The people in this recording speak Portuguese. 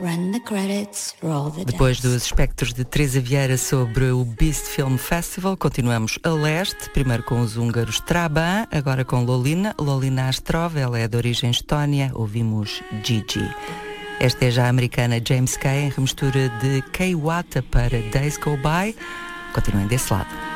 Run the credits, roll the Depois dice. dos espectros de Teresa Vieira sobre o Beast Film Festival, continuamos a leste, primeiro com os húngaros Traban, agora com Lolina Astrov, ela é de origem estónia, ouvimos Gigi. Esta é já a americana James Kay, em remistura de Kay Wata para Days Go By. Continuem desse lado.